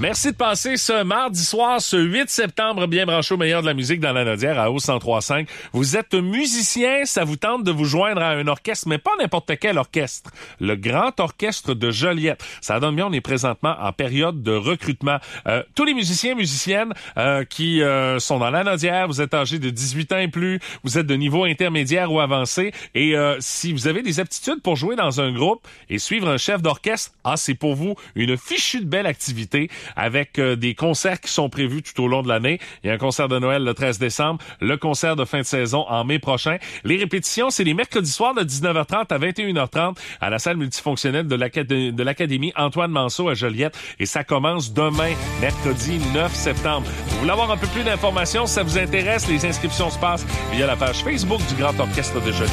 Merci de passer ce mardi soir, ce 8 septembre, bien branché au meilleur de la musique dans la Nodière à O103.5. Vous êtes musicien, ça vous tente de vous joindre à un orchestre, mais pas n'importe quel orchestre. Le Grand Orchestre de Joliette. Ça donne bien, on est présentement en période de recrutement. Tous les musiciens, musiciennes qui sont dans la Nodière, vous êtes âgés de 18 ans et plus, vous êtes de niveau intermédiaire ou avancé, et si vous avez des aptitudes pour jouer dans un groupe et suivre un chef d'orchestre, c'est pour vous une fichue de belle activité avec des concerts qui sont prévus tout au long de l'année. Il y a un concert de Noël le 13 décembre, le concert de fin de saison en mai prochain. Les répétitions, c'est les mercredis soirs de 19h30 à 21h30 à la salle multifonctionnelle de l'Académie Antoine Manceau à Joliette. Et ça commence demain, mercredi 9 septembre. Vous voulez avoir un peu plus d'informations, si ça vous intéresse, les inscriptions se passent via la page Facebook du Grand Orchestre de Joliette.